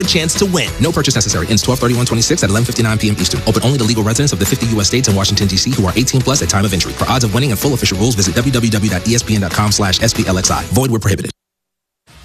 chance to win. No purchase necessary. Ends 12/31/26 at 11:59 p.m. Eastern. Open only to legal residents of the 50 U.S. states and Washington, D.C. who are 18 plus at time of entry. For odds of winning and full official rules, visit www.espn.com/SPLXI. Void where prohibited.